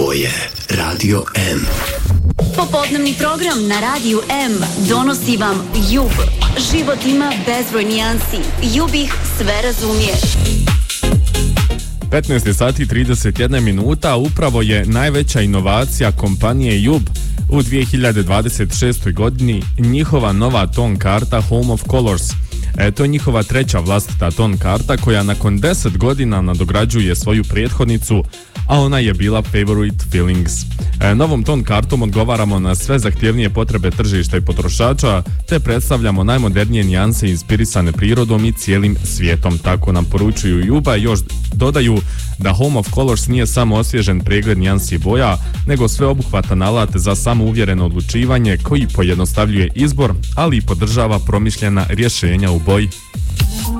Ovo je Radio M. Popodnevni program na Radiju M donosi vam Jub. Život ima bezbroj nijansi. Jub ih sve razumije. 15 sati 31 minuta, upravo je najveća inovacija kompanije Jub u 2026. godini njihova nova ton karta Home of Colors. To je njihova treća vlastita ton karta koja nakon 10 godina nadograđuje svoju prethodnicu, a ona je bila Favorite Feelings. Novom ton kartom odgovaramo na sve zahtjevnije potrebe tržišta i potrošača, te predstavljamo najmodernije nijanse inspirisane prirodom i cijelim svijetom. Tako nam poručuju Juba i još dodaju da Home of Colors nije samo osvježen pregled nijansi boja, nego sveobuhvatan alat za samouvjereno odlučivanje koji pojednostavljuje izbor, ali i podržava promišljena rješenja u boji.